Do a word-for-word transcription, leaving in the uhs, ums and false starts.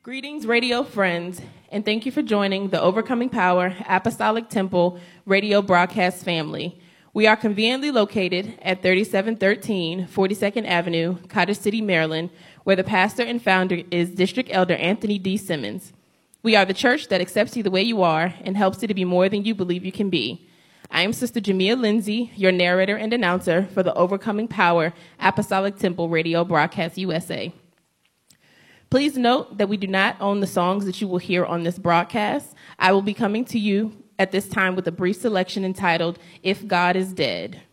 Greetings, radio friends, and thank you for joining the Overcoming Power Apostolic Temple radio broadcast family. We are conveniently located at thirty-seven thirteen forty-second Avenue, Cottage City, Maryland, where the pastor and founder is District Elder Anthony D. Simmons. We are the church that accepts you the way you are and helps you to be more than you believe you can be. I am Sister Jamia Lindsay, your narrator and announcer for the Overcoming Power Apostolic Temple Radio Broadcast U S A. Please note that we do not own the songs that you will hear on this broadcast. I will be coming to you at this time with a brief selection entitled, If God is Dead.